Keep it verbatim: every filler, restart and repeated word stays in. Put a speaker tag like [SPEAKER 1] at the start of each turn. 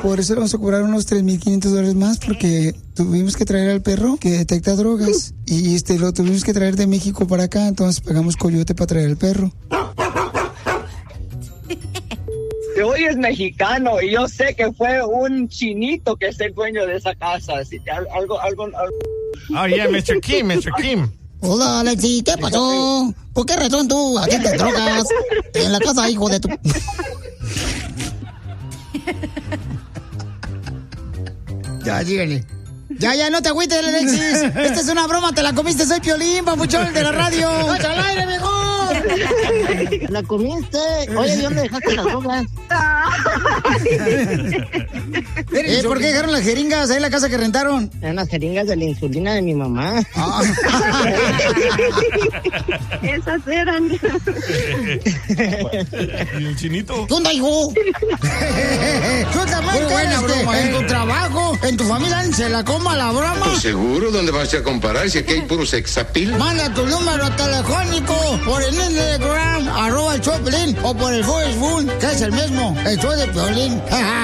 [SPEAKER 1] Por eso le vamos a cobrar unos tres mil quinientos dólares más porque tuvimos que traer al perro que detecta drogas y este lo tuvimos que traer de México para acá, entonces pagamos coyote para traer al perro.
[SPEAKER 2] Te oyes mexicano y yo sé que fue un chinito que es el dueño de esa casa. Así que algo, algo, algo.
[SPEAKER 3] Oh, yeah, mister Kim, mister Kim.
[SPEAKER 4] Hola, Alexi, ¿qué pasó? ¿Por qué razón tú aquí te drogas en la casa, hijo de tu...?
[SPEAKER 1] Ya, dígale. Ya, ya, no te agüites, Alexis. Esta es una broma, te la comiste, soy Piolín, papuchón de la radio. ¡Vaya al aire, mejor!
[SPEAKER 4] ¿La comiste? Oye, ¿de dónde dejaste las drogas?
[SPEAKER 1] eh, ¿Por qué dejaron las jeringas ahí en la casa que rentaron?
[SPEAKER 4] Eran las jeringas de la insulina de mi mamá.
[SPEAKER 1] Ah.
[SPEAKER 5] Esas eran.
[SPEAKER 3] ¿Y el chinito?
[SPEAKER 4] ¿Qué onda, hijo?
[SPEAKER 1] Tú también
[SPEAKER 4] Muy buena
[SPEAKER 1] este,
[SPEAKER 4] broma,
[SPEAKER 1] en
[SPEAKER 4] ¿eh?
[SPEAKER 1] tu trabajo, en tu familia, se la coma la broma.
[SPEAKER 6] Pues seguro, ¿dónde vas a comparar? Si aquí hay puro sexapil.
[SPEAKER 1] Manda tu número telefónico por el Instagram, arroba el Choplin, o por el Facebook, que es el mismo, el show de Piolín.